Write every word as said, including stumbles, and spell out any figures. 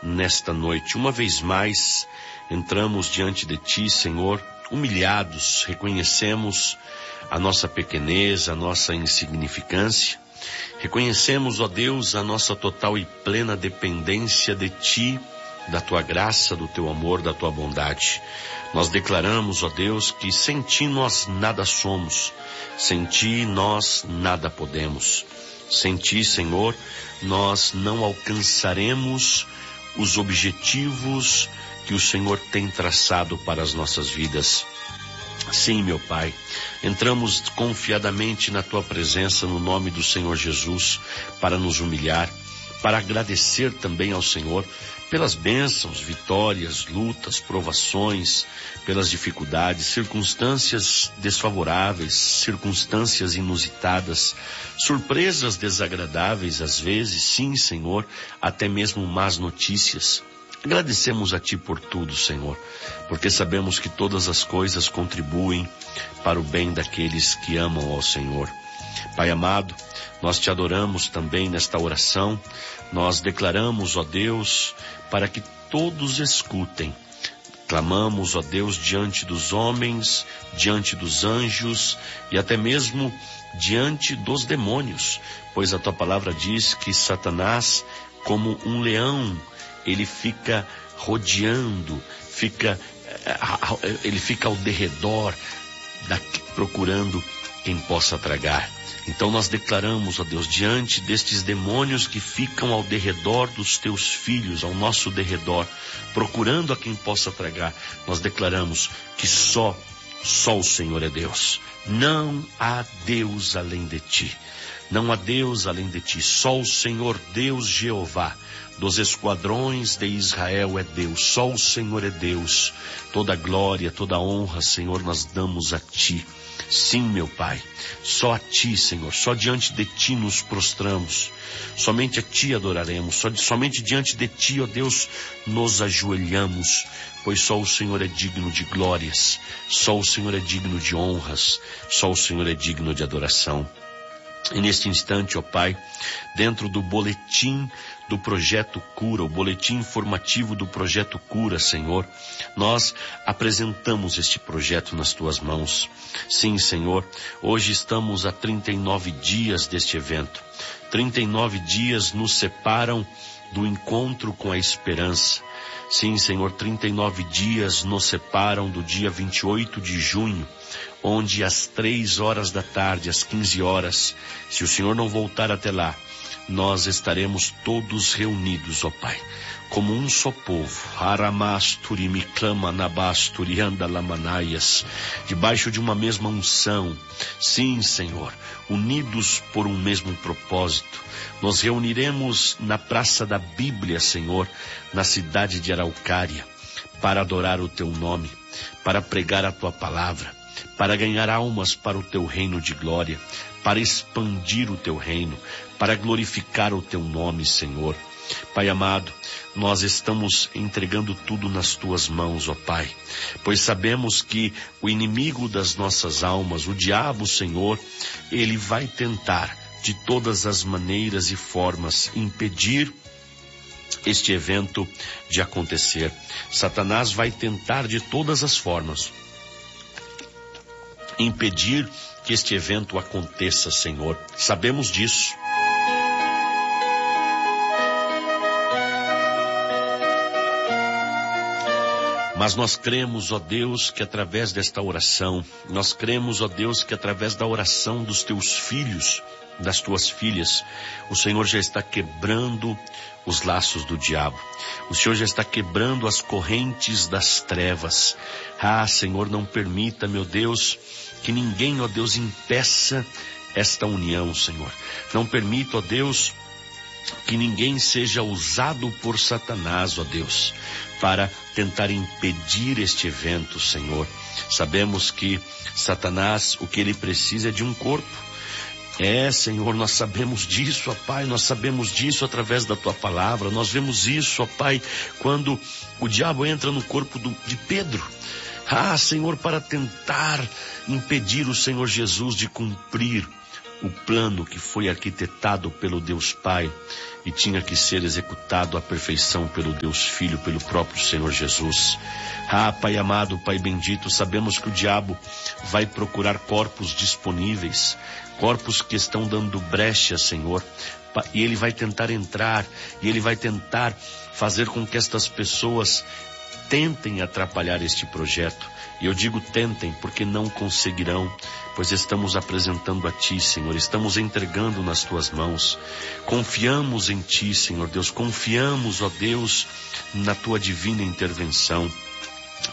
nesta noite. Uma vez mais, entramos diante de Ti, Senhor, humilhados, reconhecemos a nossa pequenez, a nossa insignificância, reconhecemos, ó Deus, a nossa total e plena dependência de Ti, da Tua graça, do Teu amor, da Tua bondade. Nós declaramos, ó Deus, que sem Ti nós nada somos, sem Ti nós nada podemos. Sem Ti, Senhor, nós não alcançaremos os objetivos que o Senhor tem traçado para as nossas vidas. Sim, meu Pai, entramos confiadamente na Tua presença no nome do Senhor Jesus para nos humilhar, para agradecer também ao Senhor pelas bênçãos, vitórias, lutas, provações, pelas dificuldades, circunstâncias desfavoráveis, circunstâncias inusitadas, surpresas desagradáveis às vezes, sim, Senhor, até mesmo más notícias. Agradecemos a Ti por tudo, Senhor, porque sabemos que todas as coisas contribuem para o bem daqueles que amam ao Senhor. Pai amado, nós Te adoramos também nesta oração, nós declaramos, ó Deus, para que todos escutem. Clamamos, ó Deus, diante dos homens, diante dos anjos e até mesmo diante dos demônios, pois a Tua palavra diz que Satanás, como um leão, ele fica rodeando, fica, ele fica ao derredor, procurando quem possa tragar. Então nós declaramos, ó Deus, diante destes demônios que ficam ao derredor dos Teus filhos, ao nosso derredor, procurando a quem possa tragar, nós declaramos que só, só o Senhor é Deus. Não há Deus além de Ti. Não há Deus além de Ti. Só o Senhor Deus Jeová dos esquadrões de Israel é Deus. Só o Senhor é Deus. Toda glória, toda honra, Senhor, nós damos a Ti. Sim, meu Pai, só a Ti, Senhor, só diante de Ti nos prostramos, somente a Ti adoraremos, só, somente diante de Ti, ó Deus, nos ajoelhamos, pois só o Senhor é digno de glórias, só o Senhor é digno de honras, só o Senhor é digno de adoração. E neste instante, ó Pai, dentro do boletim do Projeto Cura, o boletim informativo do Projeto Cura, Senhor, nós apresentamos este projeto nas Tuas mãos. Sim, Senhor, hoje estamos a trinta e nove dias deste evento. trinta e nove dias nos separam do encontro com a esperança. Sim, Senhor, trinta e nove dias nos separam do dia vinte e oito de junho, onde às três horas da tarde, às quinze horas, se o Senhor não voltar até lá, nós estaremos todos reunidos, ó Pai, como um só povo, Aramasturi Miklama Nabasturi Andalamanaias, debaixo de uma mesma unção. Sim, Senhor, unidos por um mesmo propósito. Nos reuniremos na Praça da Bíblia, Senhor, na cidade de Araucária, para adorar o Teu nome, para pregar a Tua palavra, para ganhar almas para o Teu reino de glória, para expandir o Teu reino, para glorificar o Teu nome, Senhor. Pai amado, nós estamos entregando tudo nas Tuas mãos, ó Pai, pois sabemos que o inimigo das nossas almas, o diabo, Senhor, ele vai tentar de todas as maneiras e formas impedir este evento de acontecer. Satanás vai tentar de todas as formas impedir que este evento aconteça, Senhor. Sabemos disso. Mas nós cremos, ó Deus, que através desta oração, nós cremos, ó Deus, que através da oração dos Teus filhos, das Tuas filhas, o Senhor já está quebrando os laços do diabo. O Senhor já está quebrando as correntes das trevas. Ah, Senhor, não permita, meu Deus, que ninguém, ó Deus, impeça esta união, Senhor. Não permita, ó Deus, que ninguém seja usado por Satanás, ó Deus, para tentar impedir este evento, Senhor. Sabemos que Satanás, o que ele precisa é de um corpo. É, Senhor, nós sabemos disso, ó Pai, nós sabemos disso através da Tua palavra. Nós vemos isso, ó Pai, quando o diabo entra no corpo do, de Pedro. Ah, Senhor, para tentar impedir o Senhor Jesus de cumprir o plano que foi arquitetado pelo Deus Pai e tinha que ser executado à perfeição pelo Deus Filho, pelo próprio Senhor Jesus. Ah, Pai amado, Pai bendito, sabemos que o diabo vai procurar corpos disponíveis, corpos que estão dando brecha, Senhor, e ele vai tentar entrar, e ele vai tentar fazer com que estas pessoas tentem atrapalhar este projeto. E eu digo tentem, porque não conseguirão, pois estamos apresentando a Ti, Senhor, estamos entregando nas Tuas mãos. Confiamos em Ti, Senhor Deus, confiamos, ó Deus, na Tua divina intervenção.